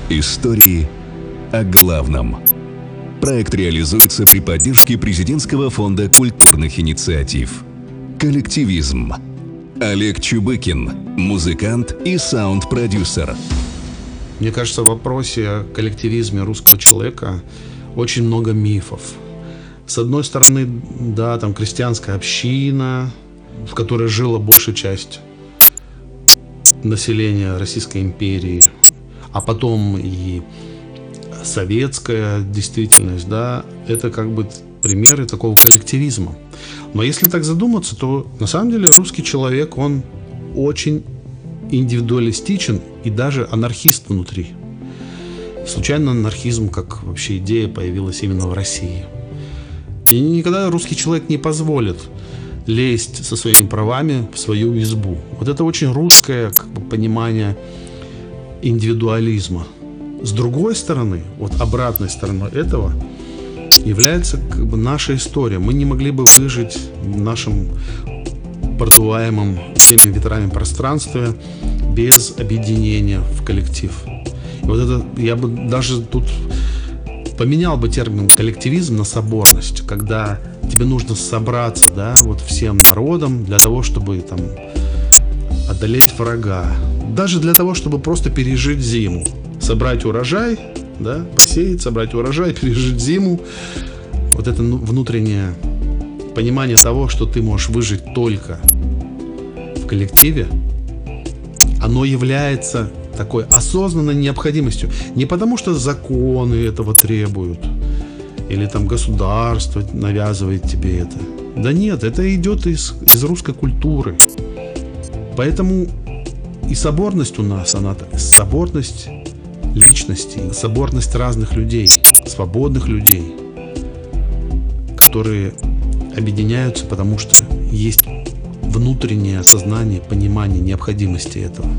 Истории о главном. Проект реализуется при поддержке Президентского фонда культурных инициатив. Коллективизм. Олег Чубыкин, музыкант и саунд-продюсер. Мне кажется, в вопросе о коллективизме русского человека очень много мифов. С одной стороны, да, там крестьянская община, в которой жила большая часть населения Российской империи, а потом и советская действительность, да, это как бы примеры такого коллективизма. Но если так задуматься, то на самом деле русский человек, он очень индивидуалистичен и даже анархист внутри. Случайно анархизм как вообще идея появилась именно в России. И никогда русский человек не позволит лезть со своими правами в свою избу. Вот это очень русское как бы понимание индивидуализма. С другой стороны, вот обратной стороной этого является как бы наша история. Мы не могли бы выжить в нашем продуваемом всеми ветрами пространстве без объединения в коллектив. И вот это, я бы даже тут поменял бы термин коллективизм на соборность, когда тебе нужно собраться, да, вот всем народом для того, чтобы там одолеть врага, даже для того, чтобы просто пережить зиму, собрать урожай, да, посеять, собрать урожай, пережить зиму. Вот это внутреннее понимание того, что ты можешь выжить только в коллективе, оно является такой осознанной необходимостью. Не потому, что законы этого требуют, или там государство навязывает тебе это. Да нет, это идет из русской культуры. Поэтому и соборность у нас, она соборность личностей, соборность разных людей, свободных людей, которые объединяются, потому что есть внутреннее осознание, понимание необходимости этого.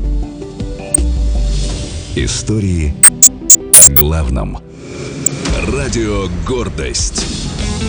Истории о главном. Радио «Гордость».